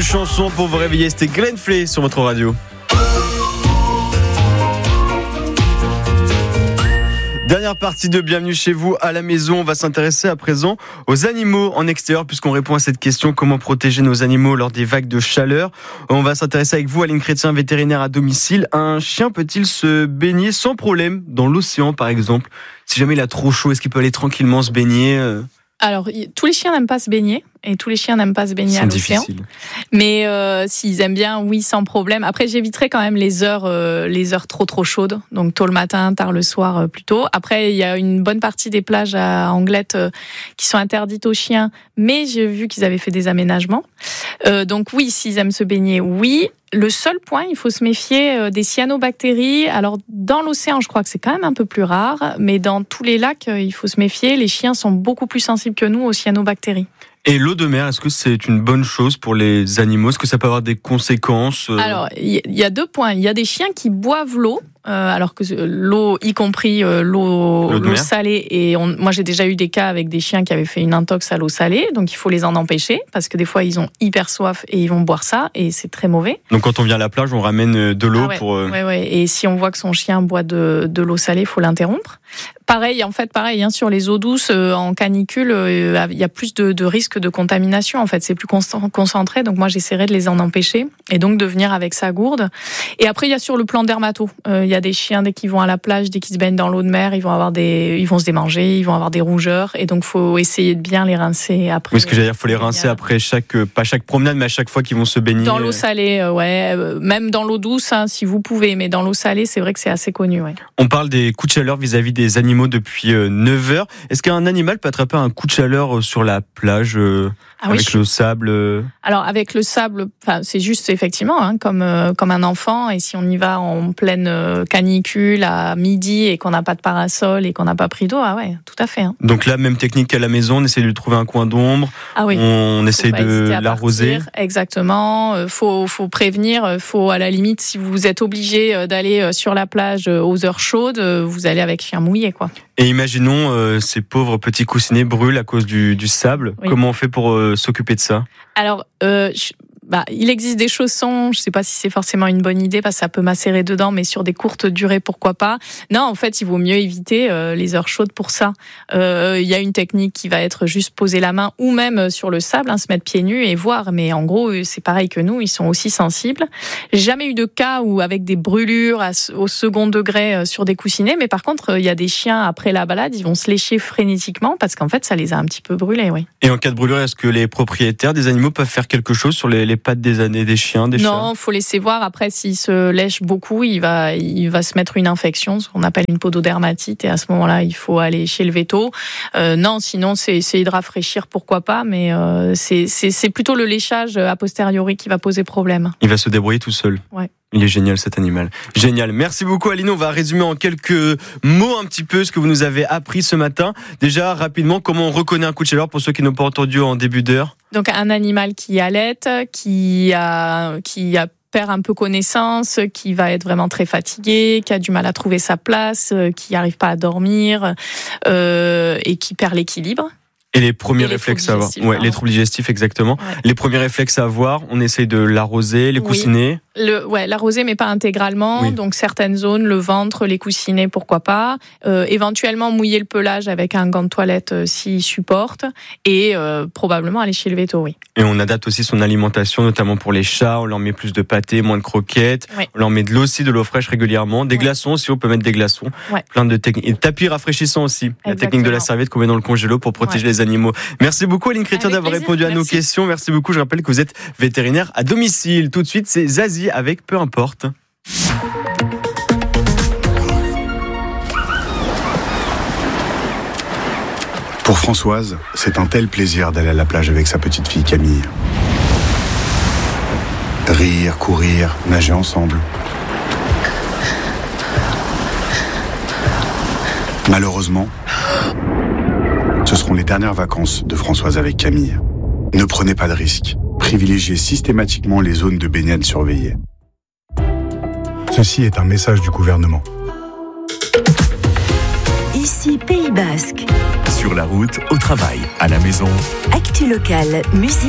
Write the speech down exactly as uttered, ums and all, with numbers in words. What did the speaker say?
chanson pour vous réveiller. C'était Glenn Flay sur votre radio. Dernière partie de Bienvenue chez vous à la maison. On va s'intéresser à présent aux animaux en extérieur puisqu'on répond à cette question: comment protéger nos animaux lors des vagues de chaleur. On va s'intéresser avec vous, Aline Chrétien, vétérinaire à domicile. Un chien peut-il se baigner sans problème dans l'océan par exemple? Si jamais il a trop chaud, est-ce qu'il peut aller tranquillement se baigner? Alors, tous les chiens n'aiment pas se baigner et tous les chiens n'aiment pas se baigner à l'océan. Difficile. Mais euh, s'ils aiment bien, oui, sans problème. Après, j'éviterai quand même les heures, euh, les heures trop trop chaudes. Donc tôt le matin, tard le soir, euh, plutôt. Après, il y a une bonne partie des plages à Anglet euh, qui sont interdites aux chiens, mais j'ai vu qu'ils avaient fait des aménagements. Euh, donc oui, s'ils aiment se baigner, oui. Le seul point, il faut se méfier des cyanobactéries. Alors, dans l'océan, je crois que c'est quand même un peu plus rare, mais dans tous les lacs, il faut se méfier. Les chiens sont beaucoup plus sensibles que nous aux cyanobactéries. Et l'eau de mer, est-ce que c'est une bonne chose pour les animaux? Est-ce que ça peut avoir des conséquences? Alors, il y a deux points. Il y a des chiens qui boivent l'eau, euh, alors que l'eau, y compris euh, l'eau, l'eau, l'eau salée. Et on, moi, j'ai déjà eu des cas avec des chiens qui avaient fait une intox à l'eau salée. Donc, il faut les en empêcher parce que des fois, ils ont hyper soif et ils vont boire ça et c'est très mauvais. Donc, quand on vient à la plage, on ramène de l'eau ah ouais, pour... Euh... Ouais, ouais. Et si on voit que son chien boit de, de l'eau salée, il faut l'interrompre. Pareil, en fait, pareil, hein, sur les eaux douces, euh, en canicule, euh, il y a plus de, de risques de contamination. En fait, c'est plus concentré. Donc, moi, j'essaierai de les en empêcher et donc de venir avec sa gourde. Et après, il y a sur le plan dermato. Euh, il y a des chiens, dès qu'ils vont à la plage, dès qu'ils se baignent dans l'eau de mer, ils vont avoir des, ils vont se démanger, ils vont avoir des rougeurs. Et donc, faut essayer de bien les rincer après. Oui, ce que j'allais dire, faut les rincer après chaque, pas chaque promenade, mais à chaque fois qu'ils vont se baigner. Dans l'eau salée, euh, ouais. Euh, même dans l'eau douce, hein, si vous pouvez. Mais dans l'eau salée, c'est vrai que c'est assez connu, ouais. On parle des coups de chaleur vis-à-vis des animaux depuis euh, neuf heures. Est-ce qu'un animal peut attraper un coup de chaleur sur la plage euh, ah avec oui, le sable euh... Alors avec le sable, enfin c'est juste effectivement hein, comme euh, comme un enfant. Et si on y va en pleine euh, canicule à midi et qu'on n'a pas de parasol et qu'on n'a pas pris d'eau, ah ouais, tout à fait. Hein. Donc là, même technique qu'à la maison, on essaie de lui trouver un coin d'ombre. Ah oui. On essaie de l'arroser. Exactement. Euh, faut faut prévenir. Faut à la limite, si vous êtes obligé d'aller sur la plage aux heures chaudes, vous allez avec chien mouillé quoi. Et imaginons euh, ces pauvres petits coussinets brûlent à cause du, du sable. Oui. Comment on fait pour euh, s'occuper de ça? Alors, euh, je... Bah, il existe des chaussons, je sais pas si c'est forcément une bonne idée parce que ça peut macérer dedans, mais sur des courtes durées, pourquoi pas. Non, en fait, il vaut mieux éviter euh, les heures chaudes pour ça. Euh, il y a une technique qui va être juste poser la main ou même sur le sable, hein, se mettre pieds nus et voir. Mais en gros, c'est pareil que nous, ils sont aussi sensibles. J'ai jamais eu de cas où avec des brûlures à, au second degré euh, sur des coussinets, mais par contre, il y a des chiens après la balade, ils vont se lécher frénétiquement parce qu'en fait, ça les a un petit peu brûlés, oui. Et en cas de brûlure, est-ce que les propriétaires des animaux peuvent faire quelque chose sur les, les pattes des années des chiens, des chats? Non, faut laisser voir. Après, s'il se lèche beaucoup, il va, il va se mettre une infection, ce qu'on appelle une pododermatite, et à ce moment-là, il faut aller chez le véto. Euh, non, sinon, c'est essayer de rafraîchir, pourquoi pas, mais euh, c'est, c'est, c'est plutôt le léchage a posteriori qui va poser problème. Il va se débrouiller tout seul. Ouais. Il est génial cet animal. Génial. Merci beaucoup Aline. On va résumer en quelques mots un petit peu ce que vous nous avez appris ce matin. Déjà, rapidement, comment on reconnaît un coup de chaleur pour ceux qui n'ont pas entendu en début d'heure? Donc un animal qui allaite, qui a, qui a perd un peu connaissance, qui va être vraiment très fatigué, qui a du mal à trouver sa place, qui n'arrive pas à dormir euh, et qui perd l'équilibre. Et les premiers et réflexes à avoir. Ouais, les troubles digestifs, exactement. Ouais. Les premiers réflexes à avoir, on essaye de l'arroser, les coussinets. Oui. Le, ouais, l'arroser, mais pas intégralement. Oui. Donc, certaines zones, le ventre, les coussinets, pourquoi pas. Euh, éventuellement, mouiller le pelage avec un gant de toilette euh, s'il supporte. Et euh, probablement aller chez le véto, oui. Et on adapte aussi son alimentation, notamment pour les chats. On leur met plus de pâté, moins de croquettes. Oui. On leur met de l'eau aussi, de l'eau fraîche régulièrement. Des oui. glaçons aussi, on peut mettre des glaçons. Ouais. Plein de techniques. Et tapis rafraîchissants aussi. Exactement. La technique de la serviette qu'on met dans le congélo pour protéger ouais. les animaux. Merci beaucoup Aline Chrétien d'avoir plaisir. répondu à Merci. nos questions. Merci beaucoup. Je rappelle que vous êtes vétérinaire à domicile. Tout de suite, c'est Zazie avec Peu importe. Pour Françoise, c'est un tel plaisir d'aller à la plage avec sa petite fille Camille. Rire, courir, nager ensemble. Malheureusement, ce seront les dernières vacances de Françoise avec Camille. Ne prenez pas de risques. Privilégiez systématiquement les zones de baignade surveillées. Ceci est un message du gouvernement. Ici Pays Basque. Sur la route, au travail, à la maison. Actu locale, musique.